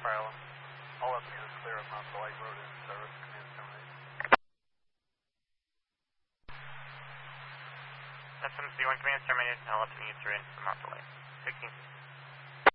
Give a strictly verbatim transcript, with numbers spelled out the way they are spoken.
Fire alarm. All up is clear of Mount Delay Road is service. Command terminated. S M C one command terminated. All up to units are in for Mount Delay. sixteen.